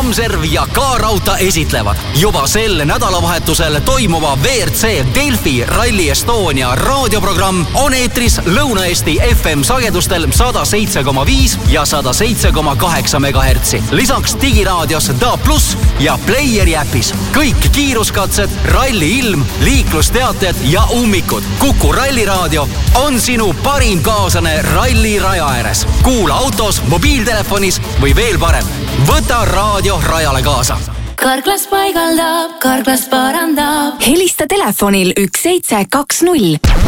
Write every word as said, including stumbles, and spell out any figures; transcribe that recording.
Comserve ja K-Rauta esitlevad juba sel nädalavahetusel toimuva V R C Delfi Rally Estonia raadioprogramm on eetris Lõuna-Eesti F M sagedustel sada seitse koma viis ja sada seitse koma kaheksa megahertsi. Lisaks digiraadios D A plus ja Playeri äpis. Kõik kiiruskatsed, ralli ilm, liiklusteated ja ummikud. Kuku ralliraadio on sinu parim kaaslane ralli raja ääres. Kuula autos, mobiiltelefonis või veel parem. Võta raadio rajale kaasa. Karklas paigaldab, Karklas parandab. Helista telefonil üks seitse kaks null.